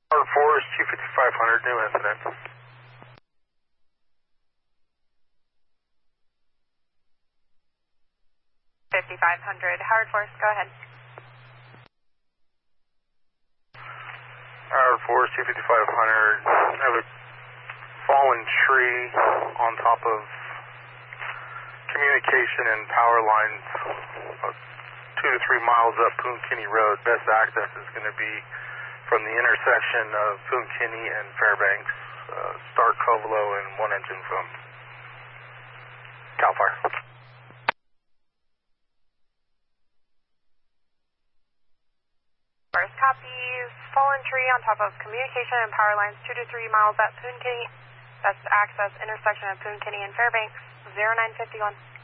Howard Forest, 25500, new incident. 5500, Howard Forest, go ahead. Howard Forest, 25500, I have a fallen tree on top of communication and power lines 2 to 3 miles up Poon Kinney Road. Best access is going to be from the intersection of Poon Kinney and Fairbanks. Start Covelo and 1 engine from CAL FIRE. First copies, fallen tree on top of communication and power lines 2 to 3 miles at Poon Kinney. Best access intersection of Poon Kinney and Fairbanks, 0951.